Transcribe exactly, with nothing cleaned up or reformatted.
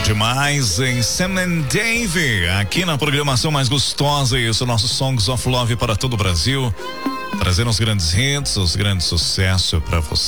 demais em Sam and Dave, aqui na programação mais gostosa, isso, nosso Songs of Love para todo o Brasil, trazendo os grandes hits, os grandes sucessos para você.